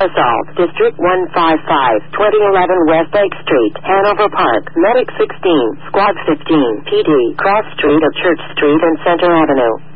Assault, District 155, 2011 Westlake Street, Hanover Park, Medic 16, Squad 15, PD, Cross Street of Church Street and Center Avenue.